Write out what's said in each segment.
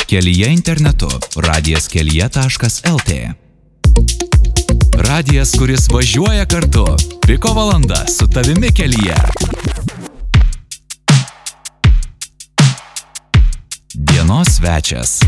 Kelyje internetu radijaskelyje.lt. Radijas, kuris važiuoja kartu. Piko valanda su tavimi kelyje. Dienos svečias.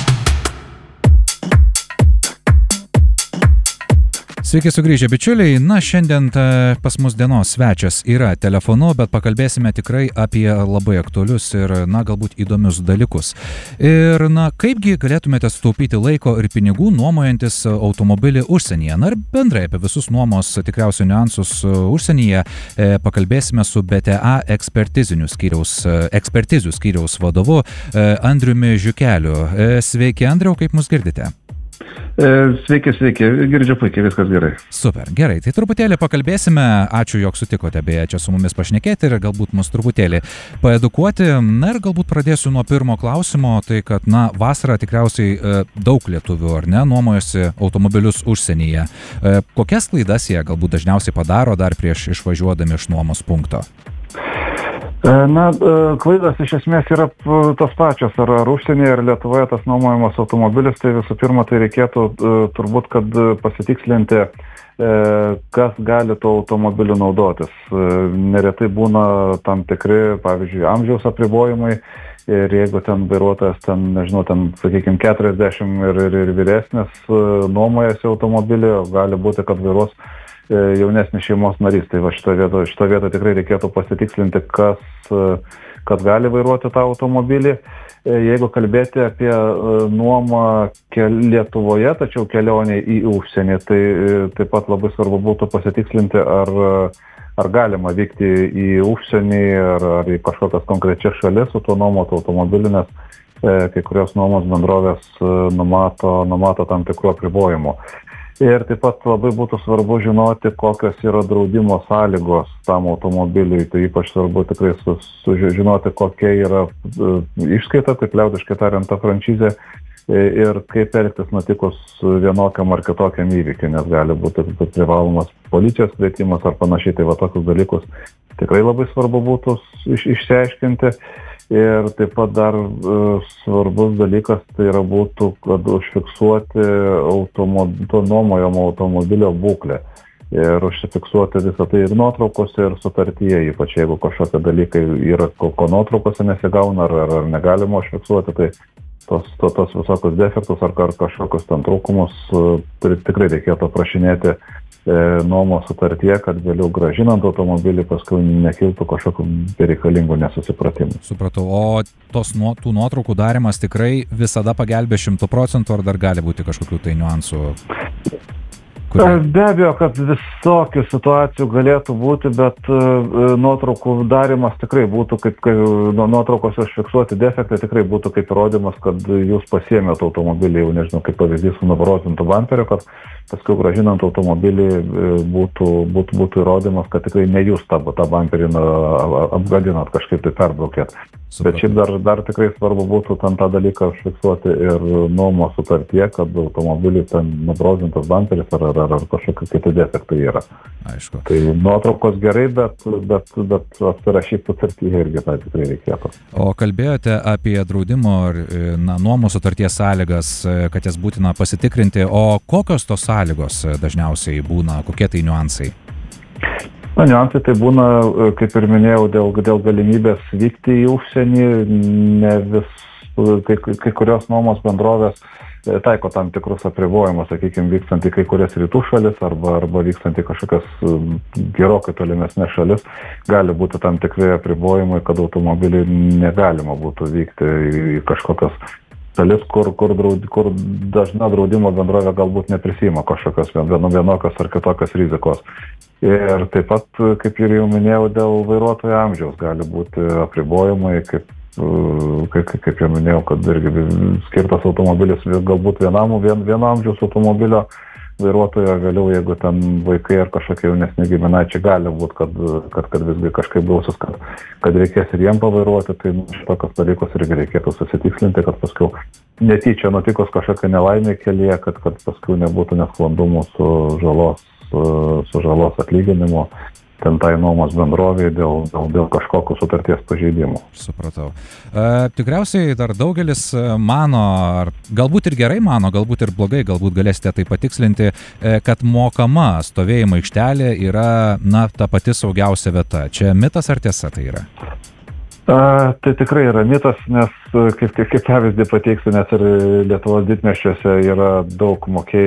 Sveiki sugrįžę bičiuliai. Šiandien pas mus dienos svečias yra telefonu, bet pakalbėsime tikrai apie labai aktualius ir, galbūt įdomius dalykus. Ir, kaipgi galėtumėte sutaupyti laiko ir pinigų nuomojantis automobilį užsienyje. Ir bendrai apie visus nuomos tikriausiai niuansus užsienyje pakalbėsime su BTA ekspertizių skyriaus vadovu Andriumi Žiukeliu. Sveiki, Andriau, kaip mus girdite? Sveiki, girdžiu puikiai, viskas gerai. Super, gerai, tai truputėlį pakalbėsime, ačiū, jog sutikote beje čia su mumis pašnekėti ir galbūt mus truputėlį paedukuoti. Ir galbūt pradėsiu nuo pirmo klausimo, tai kad, vasarą tikriausiai daug lietuvių, ar ne, nuomojasi automobilius užsienyje. Kokias klaidas jie galbūt dažniausiai padaro dar prieš išvažiuodami iš nuomos punkto? Klaidas iš esmės yra tos pačios, ar užsienyje, ar Lietuvoje tas nuomojamas automobilis, tai visų pirma, tai reikėtų turbūt, kad pasitikslinti, kas gali tuo automobiliu naudotis. Neretai būna tam tikri, pavyzdžiui, amžiaus apribojimai ir jeigu ten vairuotojas, sakykime, 40 ir vyresnis nuomojasi automobilį, gali būti, kad vairuos jaunesnis šeimos narys. Tai va šito vietą tikrai reikėtų pasitikslinti, kas gali vairuoti tą automobilį. Jeigu kalbėti apie nuomą Lietuvoje, tačiau kelionė į užsienį, tai taip pat labai svarbu būtų pasitikslinti, ar galima vykti į užsienį ar į kažkokias konkrečias šalis su tuo nuomotu automobiliu, nes kai kurios nuomos bendrovės numato tam tikrų apribojimų. Ir taip pat labai būtų svarbu žinoti, kokios yra draudimo sąlygos tam automobiliui. Tai ypač svarbu tikrai sužinoti, kokia yra išskaita, taip liaudiškai tariant, ta franšizė ir kaip elgtis nutikus vienokiam ar kitokiam įvykiui, nes gali būti privalomas policijos kvietimas ar panašiai. Tai va tokius dalykus tikrai labai svarbu būtų išsiaiškinti. Ir taip pat dar svarbus dalykas tai yra būtų, kad užfiksuoti to nuomojamo automobilio būklę ir užsifiksuoti visą tai ir nuotraukose, ir sutartyje, ypač jeigu kažkokie dalykai yra, ko nuotraukose nesigauna ar negalima užfiksuoti, tai tos visokius defektus ar kažkokius ten trūkumus tikrai reikėtų aprašinėti nuomos sutartyje, kad vėliau grąžinant automobilį paskui nekiltų kažkokių bereikalingų nesusipratimų. Supratau, o tų nuotraukų darimas tikrai visada pagelbė 100%, ar dar gali būti kažkokių tai niuansų? Be abejo, kad visokių situacijų galėtų būti, bet nuotraukų darimas tikrai būtų, kaip nuotraukos užfiksuoti defektai, tikrai būtų kaip įrodymas, kad jūs pasiėmėte automobilį, jau nežinau, kaip pavyzdys su nubarotintu bamperiu, kad paskui grąžinant automobilį būtų įrodymas, kad tikrai ne jūs tą bamperį apgadinat, kažkaip tai perbraukėt. Bet šiaip dar tikrai svarbu būtų tą dalyką užfiksuoti ir nuomos sutartyje, kad automobilį ten nubrozintas bamperis ar kažkokie kiti defektai yra. Aišku. Tai nuotraukos gerai, bet atsirašyti sutartyje irgi tai tikrai reikėtų. O kalbėjote apie draudimo ir nuomos sutarties sąlygas, kad jas būtina pasitikrinti, o kokios tos sąlygos dažniausiai būna, kokie tai niuansai? Niuansai tai būna, kaip ir minėjau, dėl galimybės vykti į užsienį, kai kurios nuomos bendrovės taiko tam tikrus apribojimus, sakykime, vykstant į kai kurias rytų šalis arba vykstant į kažkokias gerokai tolimesnės šalis, gali būti tam tikri apribojimai, kad automobilį negalima būtų vykti į kažkokias šalis, kur dažna draudimo bendrovė galbūt neprisima kažkokios vienokios ar kitokios rizikos. Ir taip pat, kaip ir jau minėjau, dėl vairuotojo amžiaus gali būti apribojimai, kaip jau minėjau, kad irgi skirtas automobilis galbūt vieno amžiaus automobilio vairuotojo, vėliau jeigu ten vaikai ar kažkokie jaunesni giminaičiai gali būti, kad visgi kažkaip gausis, kad reikės ir jiem pavairuoti, tai šitokius dalykus irgi reikėtų susitikslinti, kad paskui netyčia nutikus kažkokia nelaimė kelyje, kad paskui nebūtų nesklandumų su žalos atlyginimu ten tai nuomos bendrovėje dėl kažkokių sutarties pažeidimų. Supratau. Tikriausiai dar daugelis mano, ar galbūt ir gerai mano, galbūt ir blogai, galbūt galėsite tai patikslinti, kad mokama stovėjimo aikštelė yra, ta pati saugiausia vieta. Čia mitas ar tiesa tai yra? Tai tikrai yra mitas, nes kaip pavyzdį pateiksiu, nes ir Lietuvos didmiesčiuose yra daug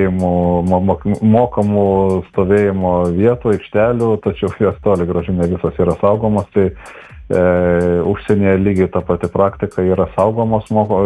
mokamų stovėjimo vietų, aikštelių, tačiau jos toli gražu ne visos yra saugomos. Tai užsienyje lygiai ta pati praktika, yra saugomos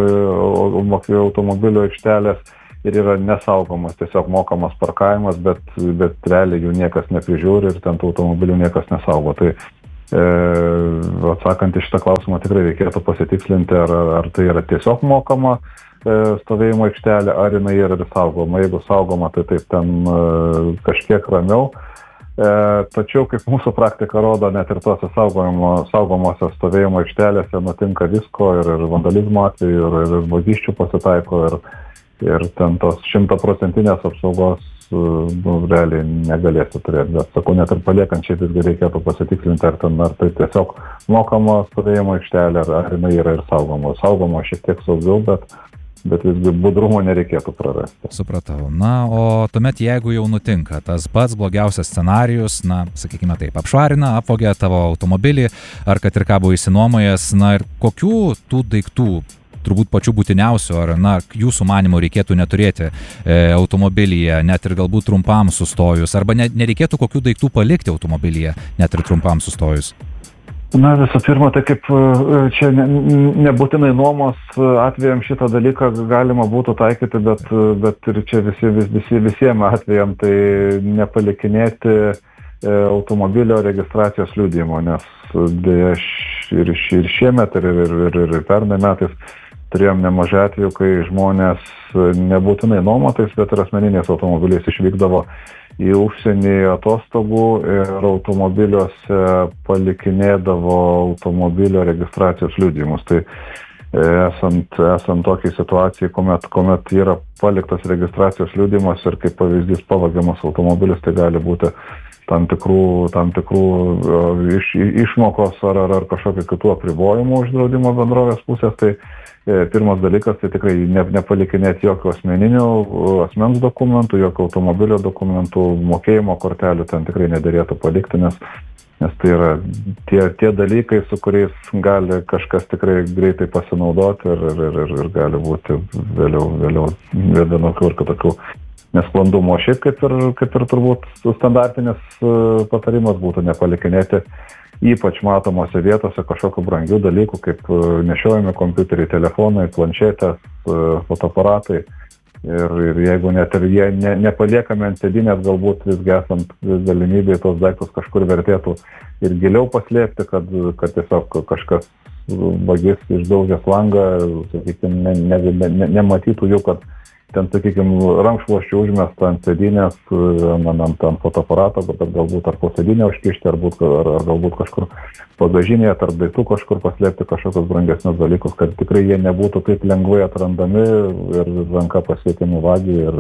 automobilių aikštelės ir yra nesaugomos, tiesiog mokamas parkavimas, bet realiai jų niekas neprižiūri ir ten tų automobilių niekas nesaugo. Tai atsakant į šitą klausimą tikrai reikėtų pasitikslinti, ar tai yra tiesiog mokama stovėjimo aikštelė, ar jinai yra ir saugoma. Jeigu saugoma, tai taip ten kažkiek ramiau. Tačiau, kaip mūsų praktika rodo, net ir tose saugomose stovėjimo aikštelėse nutinka visko ir vandalizmo atveju, ir vagysčių pasitaiko, ir ten tos 100% apsaugos realiai negalėsiu turėti. Bet sakau, net ir paliekant šiaip visgi reikėtų pasitikslinti, ar tai tiesiog mokama stovėjimo aikštelė, ar jinai yra ir saugoma. Saugoma šiek tiek saugiau, bet visgi budrumo nereikėtų prarasti. Supratau. O tuomet, jeigu jau nutinka tas pats blogiausias scenarijus, sakykime taip, apšvarina, apvogia tavo automobilį, ar kad ir ką buvo išsinuomojęs, ir kokių tų daiktų, turbūt pačių būtiniausių, ar jūsų manymu reikėtų neturėti automobilyje, net ir galbūt trumpam sustojus, arba nereikėtų kokių daiktų palikti automobilyje, net ir trumpam sustojus? Visų pirma, tai kaip čia nebūtinai nuomos atvejams šitą dalyką galima būtų taikyti, bet ir čia visiems atvejams tai nepalikinėti automobilio registracijos liudijimo, nes dėja ir šiemet, ir pernai metais turėjom nemažai atvejų, kai žmonės nebūtinai nuomotais, bet ir asmeniniais automobiliais išvykdavo į užsienį atostogų ir automobiliuose palikinėdavo automobilio registracijos liudijimus. Tai esant tokiai situacijai, kuomet yra paliktas registracijos liudijimas ir kaip pavyzdys pavagiamas automobilis, tai gali būti tam tikrų išmokos ar kažkokių kitų apribojimų iš draudimo bendrovės pusės. Tai pirmas dalykas, tai tikrai nepalikinėti jokių asmens dokumentų, jokių automobilio dokumentų, mokėjimo kortelių ten tikrai nederėtų palikti, nes tai yra tie dalykai, su kuriais gali kažkas tikrai greitai pasinaudoti ir gali būti vėliau vienokių ir kitokių nesklandumų. Šiaip kaip ir turbūt standartinis patarimas būtų nepalikinėti ypač matomose vietose kažkokių brangių dalykų, kaip nešiojami kompiuteriai, telefonai, planšetės, fotoaparatai. Ir jeigu net ir jie nepaliekami ant sėdynės, galbūt visgi esant galimybėje tos daiktus kažkur vertėtų ir giliau paslėpti, kad tiesiog kažkas vagis išdaužęs langą, sakykime, nematytų jų, kad ten, sakykime, rankšluosčių užmesta ant sėdynės, ant fotoaparato, bet galbūt ar po sėdynę užkišti, ar galbūt kažkur bagažinėje tarp daiktų kažkur paslėpti kažkokius brangesnius dalykus, kad tikrai jie nebūtų taip lengvai atrandami ir ranka pasiekiami vagį ir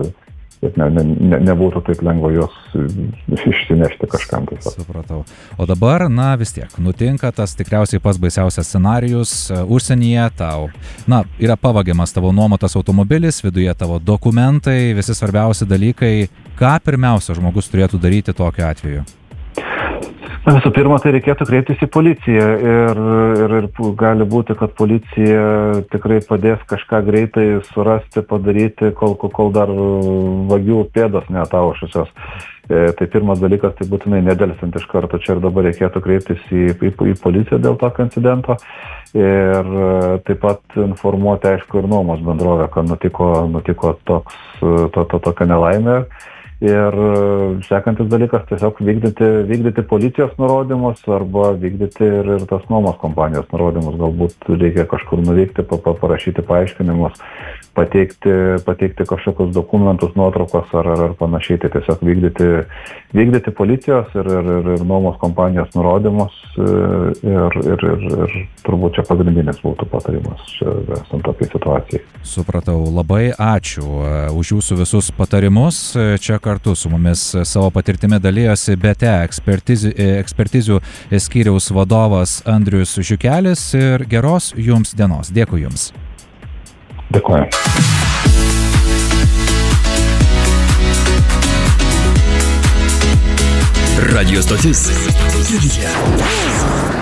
nebūtų taip lengva juos išsinešti kažkam. Supratau. O dabar, vis tiek, nutinka tas tikriausiai pats baisiausias scenarijus užsienyje, tau, yra pavagiamas tavo nuomotas automobilis, viduje tavo dokumentai, visi svarbiausi dalykai. Ką pirmiausia žmogus turėtų daryti tokiu atveju? Visų pirma, tai reikėtų kreiptis į policiją ir gali būti, kad policija tikrai padės kažką greitai surasti, padaryti, kol dar vagių pėdos neataušusios. Tai pirmas dalykas, tai būtinai nedelsiant iš karto čia ir dabar reikėtų kreiptis į policiją dėl tokio incidento ir taip pat informuoti, aišku, ir nuomos bendrovę, kad nutiko tokia nelaimė. Ir sekantis dalykas, tiesiog vykdyti policijos nurodymus arba vykdyti ir tas nuomos kompanijos nurodymus. Galbūt reikia kažkur nuvykti, parašyti paaiškinimus, pateikti kažkokius dokumentus, nuotraukos ar panašiai. Tai tiesiog vykdyti policijos ir nuomos kompanijos nurodymus ir turbūt čia pagrindinis būtų patarimas esant tokiai situacijai. Supratau. Labai ačiū už jūsų visus patarimus. Čia kartu su mumis savo patirtimi dalyjosi BT ekspertizių skyriaus vadovas Andrius Žiukelis ir geros jums dienos. Dėkui jums. Dėkuoju. Radio stotis.